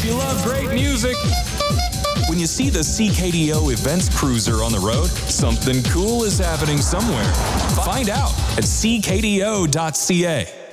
you love great music, when you see the CKDO Events Cruiser on the road, something cool is happening somewhere. Find out at ckdo.ca.